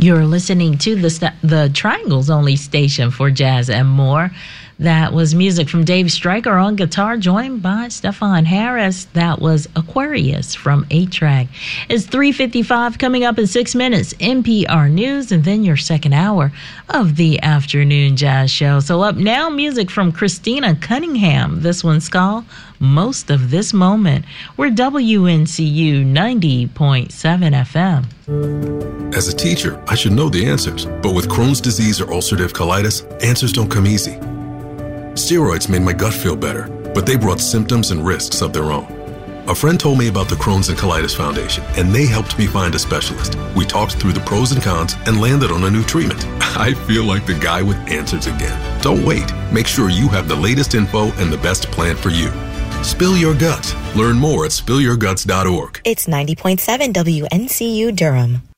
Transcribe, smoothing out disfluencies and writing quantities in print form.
You're listening to the Triangle's only station for jazz and more. That was music from Dave Stryker on guitar, joined by Stefan Harris. That was Aquarius from 8-Track. It's 3:55, coming up in 6 minutes, NPR News, and then your second hour of the afternoon jazz show. So up now, music from Christina Cunningham. This one's called Most of This Moment. We're WNCU 90.7 FM. As a teacher, I should know the answers, but with Crohn's disease or ulcerative colitis, answers don't come easy. Steroids made my gut feel better, but they brought symptoms and risks of their own. A friend told me about the Crohn's and Colitis Foundation, and they helped me find a specialist. We talked through the pros and cons and landed on a new treatment. I feel like the guy with answers again. Don't wait. Make sure you have the latest info and the best plan for you. Spill Your Guts. Learn more at spillyourguts.org. It's 90.7 WNCU Durham.